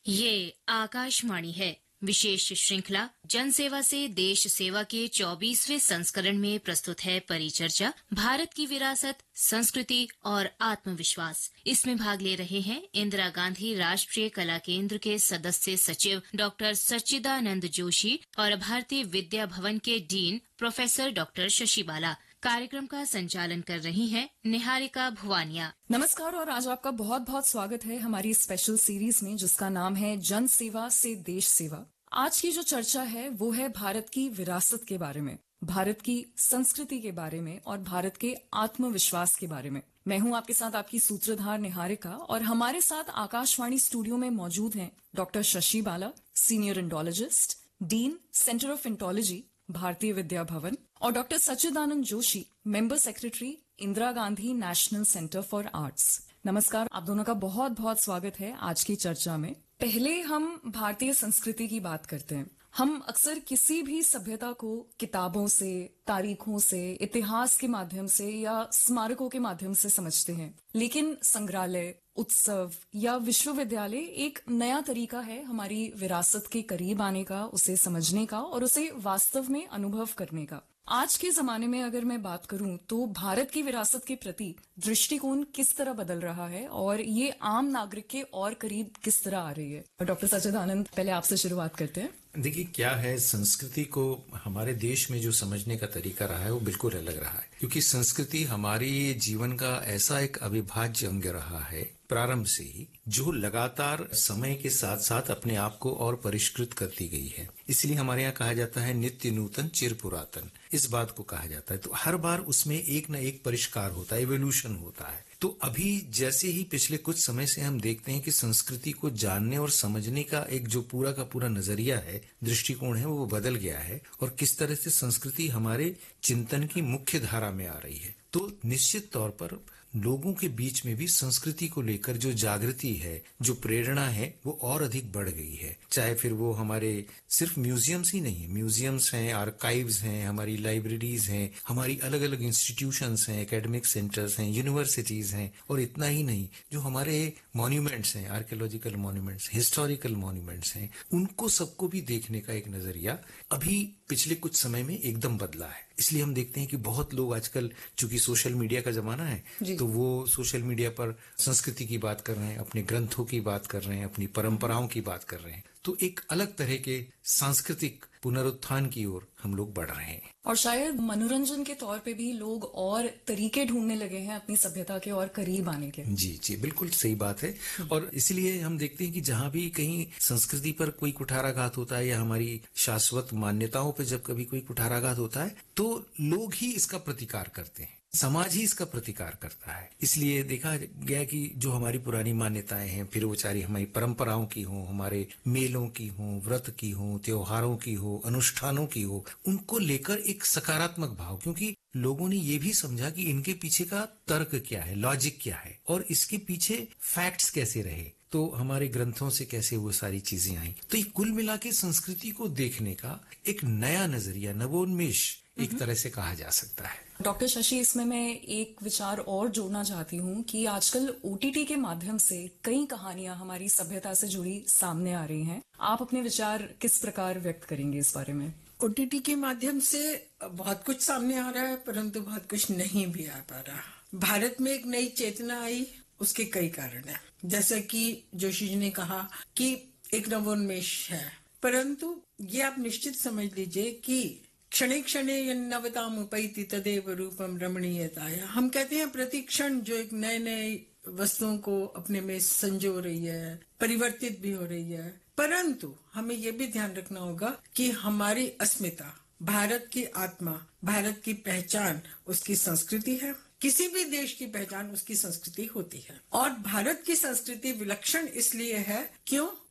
ये आकाशवाणी है। विशेष श्रृंखला जन सेवा से देश सेवा के 24वें संस्करण में प्रस्तुत है परिचर्चा भारत की विरासत, संस्कृति और आत्मविश्वास। इसमें भाग ले रहे हैं इंदिरा गांधी राष्ट्रीय कला केंद्र के सदस्य सचिव डॉक्टर सच्चिदानंद जोशी और भारतीय विद्या भवन के डीन प्रोफेसर डॉक्टर शशि बाला। कार्यक्रम का संचालन कर रही हैं निहारिका भुवानिया। नमस्कार और आज आपका बहुत बहुत स्वागत है हमारी स्पेशल सीरीज में जिसका नाम है जन सेवा से देश सेवा। आज की जो चर्चा है वो है भारत की विरासत के बारे में, भारत की संस्कृति के बारे में और भारत के आत्मविश्वास के बारे में। मैं हूं आपके साथ आपकी सूत्रधार निहारिका और हमारे साथ आकाशवाणी स्टूडियो में मौजूद हैं doctor Shashi Bala, senior Indologist, dean centre of इंटोलॉजी, Bharatiya Vidya Bhavan, और doctor Sachchidanand Joshi, member secretary, Indira Gandhi national centre for arts. नमस्कार, आप दोनों का बहुत बहुत स्वागत है आज की चर्चा में। पहले हम भारतीय संस्कृति की बात करते हैं। हम अक्सर किसी भी सभ्यता को किताबों से, तारीखों से, इतिहास के माध्यम से या स्मारकों के माध्यम से समझते हैं, लेकिन संग्रहालय, उत्सव या विश्वविद्यालय एक नया तरीका है हमारी विरासत के करीब आने का, उसे समझने का और उसे वास्तव में अनुभव करने का। आज के जमाने में अगर मैं बात करूं तो भारत की विरासत के प्रति दृष्टिकोण किस तरह बदल रहा है और ये आम नागरिक के और करीब किस तरह आ रही है। डॉक्टर सच्चिदानंद, पहले आपसे शुरुआत करते हैं। देखिए, क्या है, संस्कृति को हमारे देश में जो समझने का तरीका रहा है वो बिल्कुल अलग रहा है, क्योंकि संस्कृति हमारी जीवन का ऐसा एक अविभाज्य अंग रहा है प्रारंभ से ही, जो लगातार समय के साथ साथ अपने आप को और परिष्कृत करती गई है। इसलिए हमारे यहाँ कहा जाता है नित्य नूतन चिर पुरातन, इस बात को कहा जाता है। तो हर बार उसमें एक न एक परिष्कार होता है, इवोल्यूशन होता है। तो अभी जैसे ही पिछले कुछ समय से हम देखते हैं कि संस्कृति को जानने और समझने का एक जो पूरा का पूरा नजरिया है, दृष्टिकोण है, वो बदल गया है और किस तरह से संस्कृति हमारे चिंतन की मुख्य धारा में आ रही है। तो निश्चित तौर पर लोगों के बीच में भी संस्कृति को लेकर जो जागृति है, जो प्रेरणा है, वो और अधिक बढ़ गई है। चाहे फिर वो हमारे सिर्फ म्यूजियम्स ही नहीं, म्यूजियम्स हैं, आर्काइव्स हैं, हमारी लाइब्रेरीज हैं, हमारी अलग अलग इंस्टीट्यूशंस हैं, एकेडमिक सेंटर्स हैं, यूनिवर्सिटीज हैं, और इतना ही नहीं, जो हमारे मॉन्यूमेंट्स हैं, आर्कियोलॉजिकल मॉन्यूमेंट्स, हिस्टोरिकल मॉन्यूमेंट्स हैं, उनको सबको भी देखने का एक नजरिया अभी पिछले कुछ समय में एकदम बदला है। इसलिए हम देखते हैं कि बहुत लोग आजकल, चूंकि सोशल मीडिया का जमाना है, तो वो सोशल मीडिया पर संस्कृति की बात कर रहे हैं, अपने ग्रंथों की बात कर रहे हैं, अपनी परंपराओं की बात कर रहे हैं। तो एक अलग तरह के सांस्कृतिक पुनरुत्थान की ओर हम लोग बढ़ रहे हैं। और शायद मनोरंजन के तौर पे भी लोग और तरीके ढूंढने लगे हैं अपनी सभ्यता के और करीब आने के। जी, बिल्कुल सही बात है। और इसलिए हम देखते हैं कि जहां भी कहीं संस्कृति पर कोई कुठाराघात होता है या हमारी शाश्वत मान्यताओं पर जब कभी कोई कुठाराघात होता है, तो लोग ही इसका प्रतिकार करते हैं, समाज ही इसका प्रतिकार करता है। इसलिए देखा गया कि जो हमारी पुरानी मान्यताएं हैं, फिर वो चाहे हमारी परंपराओं की हो, हमारे मेलों की हो, व्रत की हो, त्योहारों की हो, अनुष्ठानों की हो, उनको लेकर एक सकारात्मक भाव, क्योंकि लोगों ने ये भी समझा कि इनके पीछे का तर्क क्या है, लॉजिक क्या है और इसके पीछे फैक्ट्स कैसे रहे, तो हमारे ग्रंथों से कैसे वो सारी चीजें आई। तो ये कुल मिला के संस्कृति को देखने का एक नया नजरिया, नवोन्मेष एक तरह से कहा जा सकता है। डॉक्टर शशि, इसमें मैं एक विचार और जोड़ना चाहती हूँ कि आजकल ओटीटी के माध्यम से कई कहानियां हमारी सभ्यता से जुड़ी सामने आ रही हैं। आप अपने विचार किस प्रकार व्यक्त करेंगे इस बारे में? ओटीटी के माध्यम से बहुत कुछ सामने आ रहा है, परंतु बहुत कुछ नहीं भी आ पा रहा। भारत में एक नई चेतना आई, उसके कई कारण है। जैसा कि जोशी जी ने कहा कि एक नवोन्मेष है, परंतु ये आप निश्चित समझ लीजिए कि क्षणे क्षणे यन्नवताम उपैति तदेव रूपम रमणीयताया। हम कहते हैं प्रति क्षण जो एक नए नए वस्तुओं को अपने में संजो रही है, परिवर्तित भी हो रही है, परंतु हमें यह भी ध्यान रखना होगा कि हमारी अस्मिता, भारत की आत्मा, भारत की पहचान उसकी संस्कृति है। किसी भी देश की पहचान उसकी संस्कृति होती है और भारत की संस्कृति विलक्षण इसलिए है, क्यों?